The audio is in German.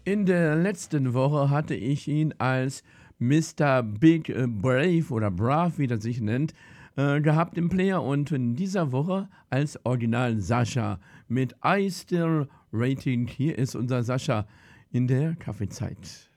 In der letzten Woche hatte ich ihn als Mr. Big Brave oder Brav, wie er sich nennt, gehabt im Player und in dieser Woche als Original Sascha mit I Still Rating. Hier ist unser Sascha in der Kaffeezeit.